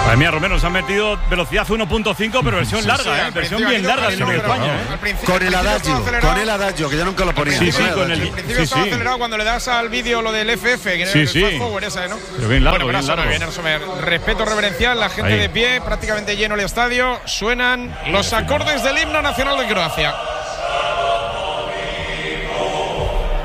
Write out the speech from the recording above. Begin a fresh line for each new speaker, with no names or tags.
Pues mira, Romero, se han metido velocidad 1.5, pero versión larga, versión bien larga del Himno de España.
Con el adagio, que yo nunca lo ponía.
Sí, con el.
Al principio estaba acelerado cuando le das al vídeo lo del FF, que era el fast forward esa, ¿no?
Pero bien largo,
bueno,
bien largo.
Respeto reverencial, la gente de pie, prácticamente lleno el estadio. Suenan los acordes del himno nacional de Croacia.